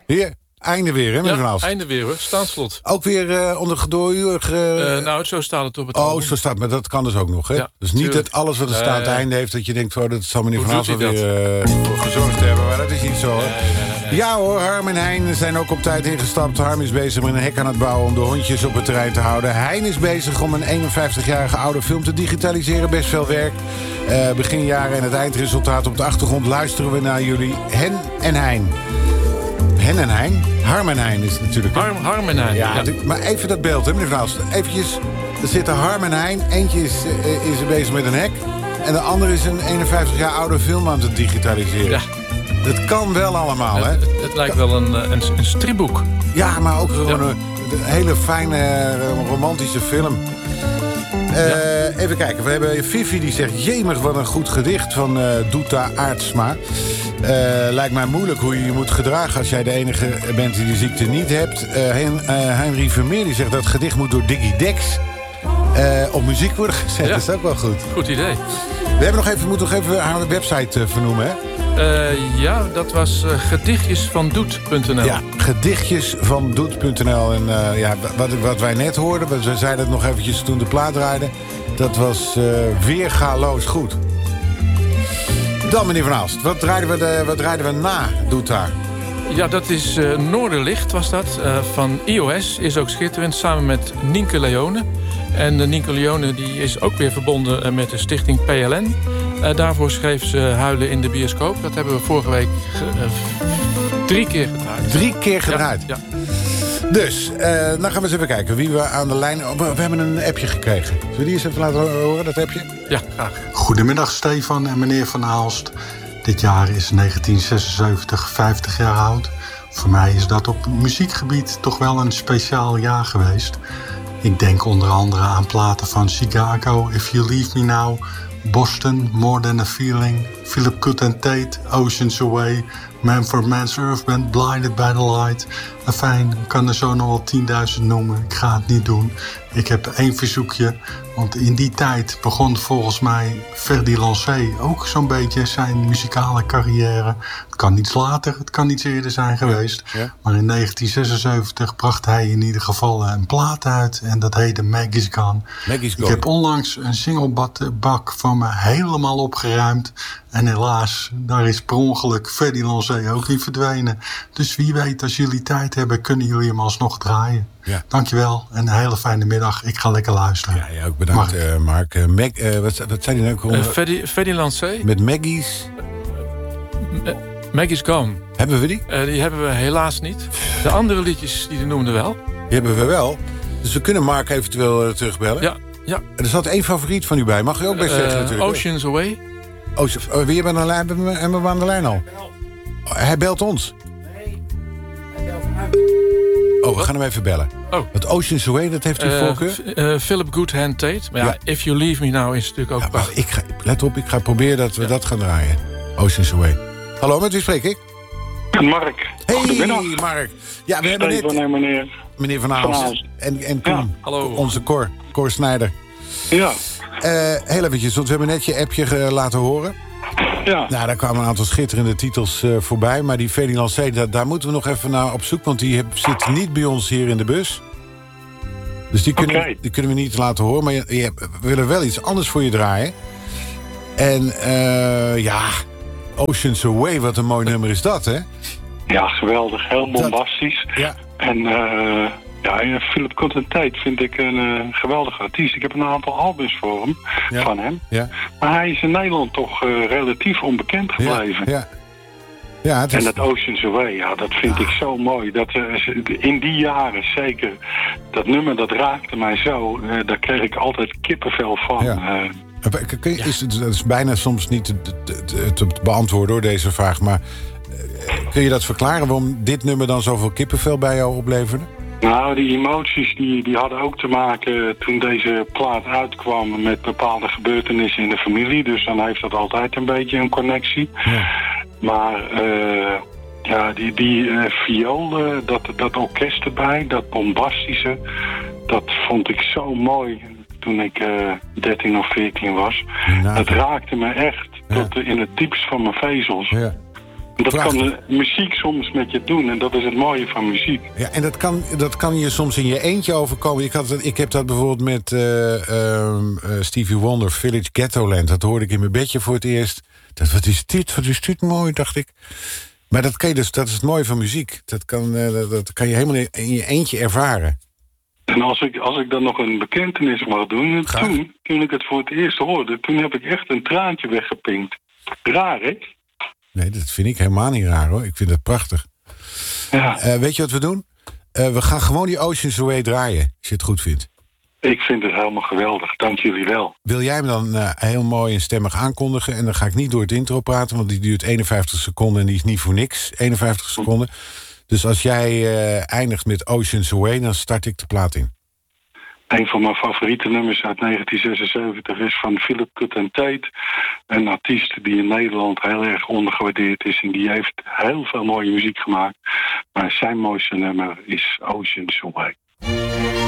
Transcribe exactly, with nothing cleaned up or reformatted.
Hier, einde weer, hè, meneer Van Aalst? Ja, einde weer, hoor. Staansvlot. Ook weer uh, onder gedooruur... Uh... Uh, nou, zo staat het op het Oh, album. zo staat maar dat kan dus ook nog, hè? Ja, dus niet tuurlijk. dat alles wat er staat aan het uh, einde heeft... dat je denkt, oh, dat zal meneer Van Aalst doet hij alweer uh, voor gezorgd hebben. Maar dat is niet zo, hoor. Nee, nee, nee, nee. Ja hoor, Harm en Hein zijn ook op tijd ingestapt. Harm is bezig met een hek aan het bouwen om de hondjes op het terrein te houden. Hein is bezig om een eenenvijftigjarige oude film te digitaliseren. Best veel werk. Uh, begin jaren en het eindresultaat op de achtergrond luisteren we naar jullie. Hen en Hein. Hen en Hein? Harm en Hein is het natuurlijk. Harm, Harm en Hein. Ja, ja. dit, maar even dat beeld, hè, meneer Van Aalst. Eventjes, er zitten Harm en Hein. Eentje is, uh, is bezig met een hek. En de andere is een eenenvijftig jaar oude film aan het digitaliseren. Ja. Dat kan wel allemaal, hè? Het, het, het lijkt wel een, een, een stripboek. Ja, maar ook gewoon Ja. een, een hele fijne, uh, romantische film. Uh, Ja. Even kijken, we hebben Vivi die zegt... Jemig, wat een goed gedicht van uh, Doeta Aartsma. Uh, lijkt mij moeilijk hoe je je moet gedragen... als jij de enige bent die de ziekte niet hebt. Uh, Hen, uh, Henry Vermeer die zegt dat het gedicht moet door Diggy Dex... Uh, op muziek worden gezet, Ja. dat is ook wel goed. Goed idee. We hebben nog even, moeten nog even haar website uh, vernoemen, hè? Uh, ja, dat was uh, gedichtjesvandoet punt n l. Ja, gedichtjesvandoet punt n l. En uh, ja, wat, wat wij net hoorden, we zeiden het nog eventjes toen de plaat draaide... dat was uh, weergaloos goed. Dan, meneer Van Aalst, wat draaiden we, de, wat draaiden we na Doet daar? Ja, dat is uh, Noorderlicht was dat. Uh, van I O S is ook schitterend, samen met Nienke Leone. En uh, Nienke Leone die is ook weer verbonden uh, met de stichting P L N. Uh, daarvoor schreef ze Huilen in de bioscoop. Dat hebben we vorige week uh, drie keer gedraaid. Drie keer gedraaid? Ja. ja. Dus, uh, dan gaan we eens even kijken wie we aan de lijn... Oh, we hebben een appje gekregen. Zullen we die eens even laten horen, dat appje? Ja, graag. Goedemiddag Stefan en meneer Van Aalst. Dit jaar is negentien zesenzeventig vijftig jaar oud. Voor mij is dat op muziekgebied toch wel een speciaal jaar geweest. Ik denk onder andere aan platen van Chicago, If You Leave Me Now... Boston, More Than a Feeling, Philip Good and Tate, Oceans Away... Man for Man's Earth Band, Blinded by the Light. Enfin, ik kan er zo nog wel tienduizend noemen. Ik ga het niet doen. Ik heb één verzoekje. Want in die tijd begon volgens mij Ferdy Lancé ook zo'n beetje zijn muzikale carrière. Het kan iets later, het kan iets eerder zijn geweest. Ja. Maar in negentien zesenzeventig bracht hij in ieder geval een plaat uit. En dat heette Maggie's Gone. Maggie's Gone. Ik heb onlangs een singlebak van me helemaal opgeruimd. En helaas, daar is per ongeluk Ferdy Lancé ook in verdwenen. Dus wie weet, als jullie tijd hebben, kunnen jullie hem alsnog draaien. Ja. Dankjewel en een hele fijne middag. Ik ga lekker luisteren. Ja, ja ook bedankt, Mark. Uh, Mark. Uh, Mag, uh, wat, wat zei hij nou? Uh, Ferdy, Ferdy Lancé. Met Maggie's... Uh, Maggie's Gone. Hebben we die? Uh, die hebben we helaas niet. De andere liedjes, die noemden wel. Die hebben we wel. Dus we kunnen Mark eventueel uh, terugbellen. Ja, ja. Er zat één favoriet van u bij. Mag u ook best uh, zeggen natuurlijk. Oceans Away. Ocean, uh, wie hebben we aan de lijn, hebben we aan de lijn al? Oh, hij belt ons. Nee, hij belt vanuit. Oh, we gaan hem even bellen. Oh. Het Oceans Away, dat heeft u uh, voorkeur? Uh, Philip Goodhand Tate. Maar ja, ja, If You Leave Me Now is natuurlijk ook... Ja, wacht, ik ga, let op, ik ga proberen dat we ja. dat gaan draaien. Oceans Away. Hallo, met wie spreek ik? Mark. Hey, goedemiddag. Mark. Ja, we hebben net... Van meneer. Meneer Van Aalst. En, en Koen. Ja. Hallo. Onze Cor. Cor Snijder. Ja. Uh, heel eventjes, want we hebben net je appje uh, laten horen. Ja. Nou, daar kwamen een aantal schitterende titels uh, voorbij. Maar die Ferdy Lancé, daar, daar moeten we nog even naar op zoek. Want die heb, zit niet bij ons hier in de bus. Dus die kunnen, okay. die kunnen we niet laten horen. Maar je, je, we willen wel iets anders voor je draaien. En uh, ja, Oceans Away, wat een mooi nummer is dat, hè? Ja, geweldig. Heel bombastisch. Dat, ja. En... Uh... Ja, Philip Good and Tate vind ik een uh, geweldige artiest. Ik heb een aantal albums voor hem, ja. van hem. Ja. Maar hij is in Nederland toch uh, relatief onbekend gebleven. Ja. Ja. Ja, het is... En dat Oceans Away, ja, dat vind ja. ik zo mooi. Dat, uh, in die jaren zeker, dat nummer dat raakte mij zo. Uh, daar kreeg ik altijd kippenvel van. Ja. Uh, Kun je, is, het is bijna soms niet te, te, te, te beantwoorden hoor, deze vraag. Maar uh, kun je dat verklaren waarom dit nummer dan zoveel kippenvel bij jou opleverde? Nou, die emoties die, die hadden ook te maken toen deze plaat uitkwam met bepaalde gebeurtenissen in de familie. Dus dan heeft dat altijd een beetje een connectie. Ja. Maar uh, ja, die, die uh, viool, uh, dat, dat orkest erbij, dat bombastische, dat vond ik zo mooi toen ik uh, dertien of veertien was. Nou, dat raakte me echt ja. tot uh, in het diepst van mijn vezels. Ja. Dat Prachtig. kan de muziek soms met je doen en dat is het mooie van muziek. Ja, en dat kan, dat kan je soms in je eentje overkomen. Ik, had, ik heb dat bijvoorbeeld met uh, uh, Stevie Wonder, Village Ghettoland. Dat hoorde ik in mijn bedje voor het eerst. Dat, wat is dit, wat is dit mooi, dacht ik. Maar dat, kan je dus, dat is het mooie van muziek. Dat kan, uh, dat, dat kan je helemaal in je eentje ervaren. En als ik, als ik dan nog een bekentenis mag doen... Graag. Toen, toen ik het voor het eerst hoorde... toen heb ik echt een traantje weggepinkt. Raar, hè? Nee, dat vind ik helemaal niet raar, hoor. Ik vind het prachtig. Ja. Uh, weet je wat we doen? Uh, we gaan gewoon die Oceans Away draaien, als je het goed vindt. Ik vind het helemaal geweldig. Dank jullie wel. Wil jij me dan uh, heel mooi en stemmig aankondigen? En dan ga ik niet door het intro praten, want die duurt eenenvijftig seconden... en die is niet voor niks, eenenvijftig seconden. Dus als jij uh, eindigt met Oceans Away, dan start ik de plaat in. Een van mijn favoriete nummers uit negentien zesenzeventig is van Philip Cut and Tate. Een artiest die in Nederland heel erg ondergewaardeerd is. En die heeft heel veel mooie muziek gemaakt. Maar zijn mooiste nummer is Oceans Away.